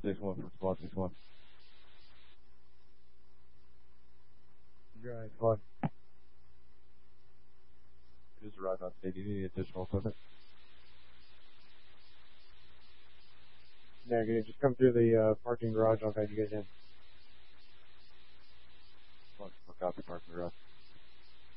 6-1 from squad 6-1. Drive, squad. Just arrived on scene. Do you need additional equipment? Negative. Just come through the parking garage. I'll guide you guys in. Look out the parking garage.